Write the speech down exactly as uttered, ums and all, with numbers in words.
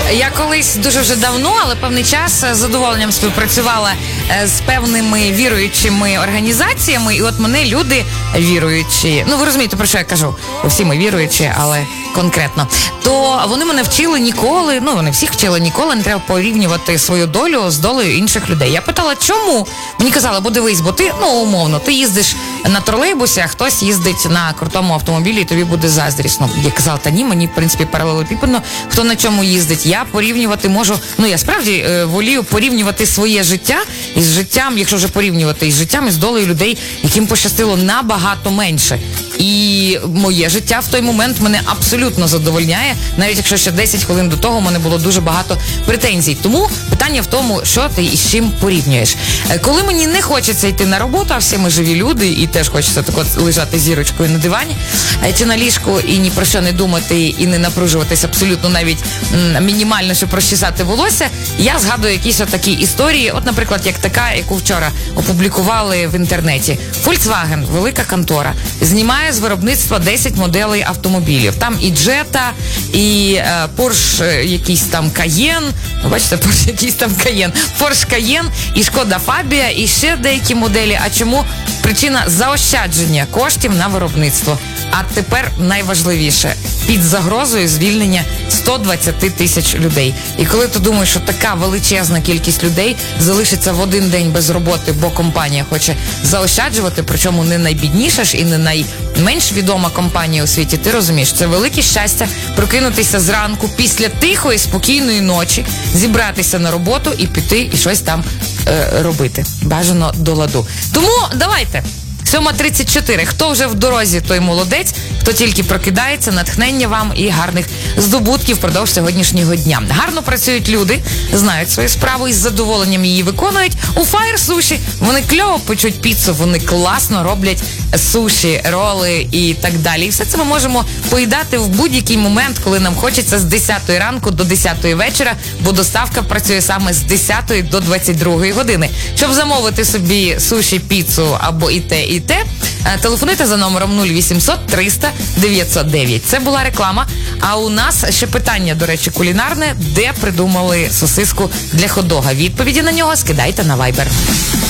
Я колись дуже вже давно, але певний час з задоволенням співпрацювала з певними віруючими організаціями, і от мене люди віруючі, ну ви розумієте, про що я кажу, всі ми віруючі, але конкретно, то вони мене вчили ніколи, ну вони всіх вчили ніколи, не треба порівнювати свою долю з долею інших людей. Я питала, чому? Мені казали, бо дивись, бо ти, ну умовно, ти їздиш на тролейбусі, а хтось їздить на крутому автомобілі, і тобі буде заздрість. Ну, я казала, та ні, мені, в принципі, паралелепіпедно, хто на чому їздить. Я порівнювати можу, ну я справді е, волію порівнювати своє життя із життям, якщо вже порівнювати, із життям, із долею людей, яким пощастило набагато менше. І моє життя в той момент мене абсолютно задовольняє, навіть якщо ще десять хвилин до того в мене було дуже багато претензій. Тому питання в тому, що ти і з чим порівнюєш. Коли мені не хочеться йти на роботу, а всі ми живі люди, і теж хочеться так от лежати зірочкою на дивані чи на ліжку і ні про що не думати і не напружуватись абсолютно навіть м, мінімально, щоб розчесати волосся, я згадую якісь отакі історії, от, наприклад, як така, яку вчора опублікували в інтернеті. Volkswagen, велика контора, знімає з виробництва десять моделей автомобілів. Там і Jetta, і е, Porsche якийсь там Cayenne, ну, бачите, Porsche якийсь там Cayenne, Porsche Cayenne, і Шкода Фабія, і ще деякі моделі. А чому? Причина заощадження коштів на виробництво. А тепер найважливіше, під загрозою звільнення сто двадцять тисяч людей. І коли ти думаєш, що така величезна кількість людей залишиться в один день без роботи, бо компанія хоче заощаджувати, причому не найбідніша ж і не найменш відома компанія у світі, ти розумієш, це велике щастя прокинутися зранку після тихої, спокійної ночі, зібратися на роботу і піти і щось там е, робити. Бажано до ладу. Тому давайте. сьома тридцять чотири. Хто вже в дорозі, той молодець. Хто тільки прокидається, натхнення вам і гарних здобутків впродовж сьогоднішнього дня. Гарно працюють люди, знають свою справу і з задоволенням її виконують. У Fire Sushi вони кльово печуть піцу, вони класно роблять суші, роли і так далі. І все це ми можемо поїдати в будь-який момент, коли нам хочеться з десятої ранку до десятої вечора, бо доставка працює саме з десятої до двадцять другої години. Щоб замовити собі суші, піцу або і те, і те, телефонуйте за номером нуль вісімсот триста дев'ятсот дев'ять. Це була реклама. А у нас ще питання, до речі, кулінарне, де придумали сосиску для хот-дога. Відповіді на нього скидайте на Viber.